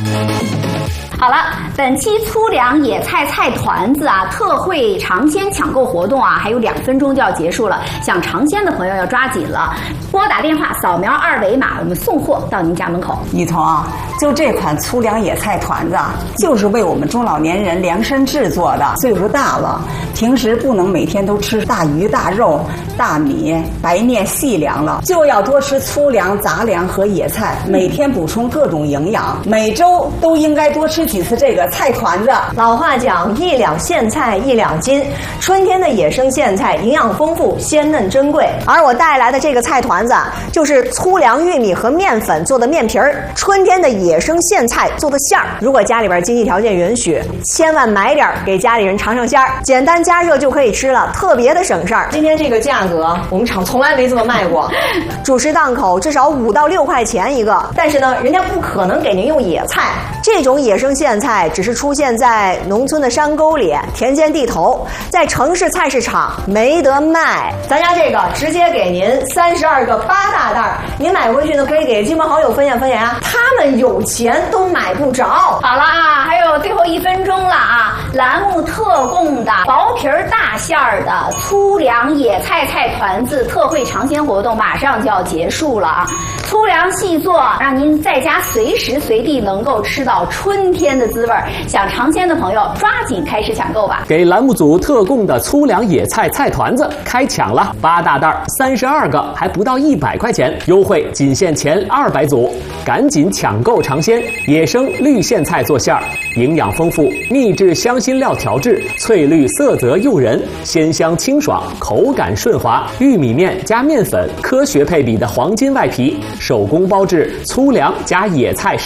好了，本期粗粮野菜菜团子啊，特惠尝鲜抢购活动啊，还有2分钟就要结束了，想尝鲜的朋友要抓紧了，拨打电话扫描2维码，我们送货到您家门口。 雨桐啊，就这款粗粮野菜团子啊，就是为我们中老年人量身制作的。岁数大了，平时不能每天都吃大鱼大肉、大米、白面细粮了，就要多吃粗粮、杂粮和野菜，每天补充各种营养，每周都应该多吃几次这个菜团子。 老话讲，1两苋菜1两金，春天的野生苋菜营养丰富，鲜嫩珍贵。而我带来的这个菜团子就是粗粮、玉米和面粉做的面皮儿，春天的野生苋菜做的馅儿。如果家里边经济条件允许，千万买点给家里人尝尝鲜儿，简单加热就可以吃了，特别的省事儿。今天这个价格，我们厂从来没这么卖过，主食档口至少5到6块钱一个。但是呢，人家不可能给您用野菜，这种野生苋菜只是出现在农村的山沟里、田间地头，在城市菜市场没得卖。咱家这个直接给您32个8大袋，您买回去呢可以给亲朋好友分享分享啊，他们有钱都买不着。 好了啊，还有最后1分钟了啊！栏目特供的薄皮儿大馅儿的粗粮野菜菜团子特惠尝鲜活动马上就要结束了啊！粗粮细做，让您在家随时随地能够吃到春天的滋味。想尝鲜的朋友，抓紧开始抢购吧！ 给栏目组特供的粗粮野菜菜团子开抢了，8大袋32个，还不到100块钱，优惠仅限前200组，赶紧抢购尝鲜！野生绿苋菜做馅儿，营养丰富，秘制香辛料调制，翠绿色泽诱人，鲜香清爽，口感顺滑。玉米面加面粉，科学配比的黄金外皮，手工包制粗粮加野菜。